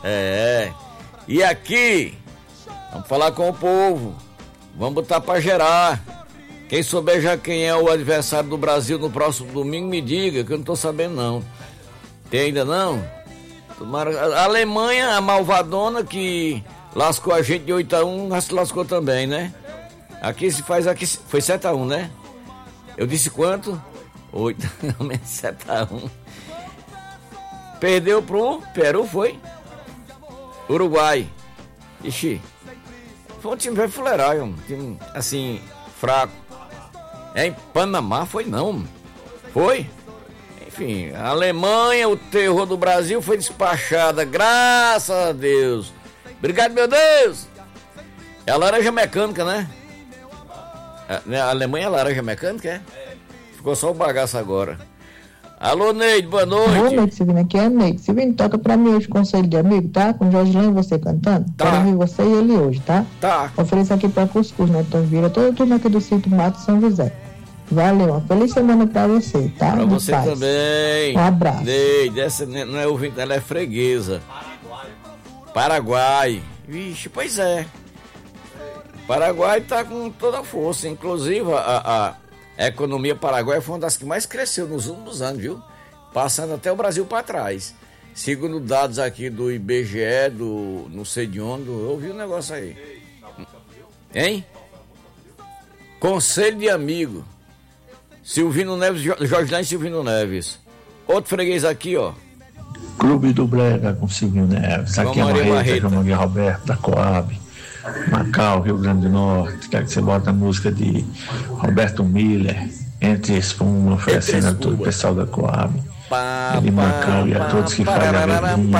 É. E aqui, vamos falar com o povo. Vamos botar pra gerar. Quem souber já quem é o adversário do Brasil no próximo domingo, me diga, que eu não tô sabendo não. Tem ainda não? A Alemanha, a malvadona que lascou a gente de 8-1, já se lascou também, né? Aqui se faz, aqui foi 7-1, né? Eu disse quanto? 8, 7-1. Perdeu pro Peru, foi? Uruguai. Ixi. Foi um time velho fuleiragem, um time assim, fraco. Em Panamá foi não. Foi? Enfim, a Alemanha, o terror do Brasil, foi despachada, graças a Deus. Obrigado, meu Deus. É a laranja mecânica, né? A Alemanha é laranja mecânica, é? Ficou só o bagaço agora. Alô, Neide, boa noite. Boa noite, Silvino, aqui é a Neide. Silvino, toca pra mim hoje Conselho de Amigo, tá? Com o Jorgelão e você cantando. Tá. Quero ouvir você e ele hoje, tá? Tá. Ofereço aqui pra Cuscuz, né? Então vira tudo aqui do Cinto Mato São José. Valeu, uma feliz semana pra você, tá? Pra você também. Um abraço. Neide, essa não é ouvinte, ela é freguesa. Paraguai. Vixe, pois é. Paraguai tá com toda a força. Inclusive, a economia paraguaia foi uma das que mais cresceu nos últimos anos, viu? Passando até o Brasil para trás. Segundo dados aqui do IBGE, do não sei de onde, eu ouvi um negócio aí. Hein? Conselho de Amigo. Silvino Neves, Jorge e Silvino Neves. Outro freguês aqui, ó. Clube do Brega com Silvino Neves. Aqui é a Marreta, João Maria Roberto, da Coab. Macau, Rio Grande do Norte. Quero que você bote a música de Roberto Miller, Entre Espuma, oferecendo a todo o pessoal da Coab. De Macau e a todos que fazem a alegria.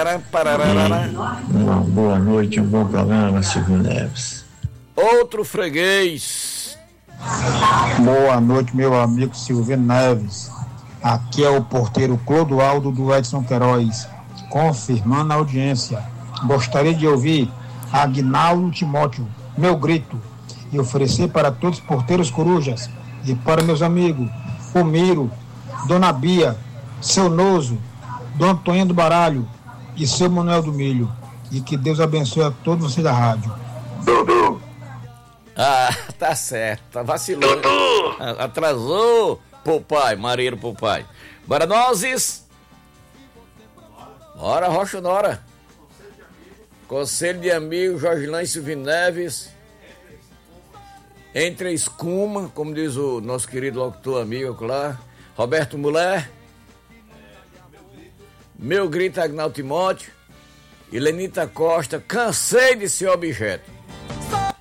Uma boa noite, um bom programa, Silvino Neves. Outro freguês. Boa noite, meu amigo Silvino Neves. Aqui é o porteiro Clodoaldo do Edson Queiroz, confirmando a audiência. Gostaria de ouvir Agnaldo Timóteo, Meu Grito, e oferecer para todos os porteiros corujas e para meus amigos o Miro, Dona Bia, Seu Noso, Dom Antônio do Baralho e Seu Manuel do Milho. E que Deus abençoe a todos vocês da rádio. Dudu! Ah, tá certo, tá vacilando. Dudu! Atrasou, Popai, marinheiro Popai. Bora nozes! Bora, Rocha Nora! Conselho de Amigo, Jorgelão e Silvino Neves. Entre a Escuma, como diz o nosso querido locutor amigo lá, Roberto Mulher. Meu Grito, Agnaldo Timóteo. E Lenita Costa, cansei de ser objeto.